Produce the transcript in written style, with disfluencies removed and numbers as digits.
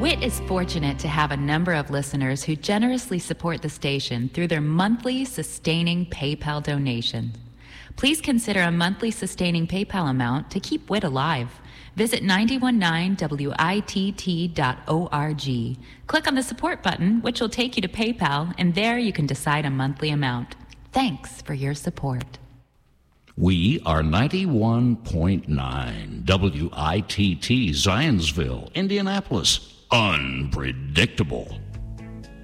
WIT is fortunate to have a number of listeners who generously support the station through their monthly sustaining PayPal donation. Please consider a monthly sustaining PayPal amount to keep WIT alive. Visit 919witt.org. Click on the support button, which will take you to PayPal, and there you can decide a monthly amount. Thanks for your support. We are 91.9 WITT Zionsville, Indianapolis. Unpredictable.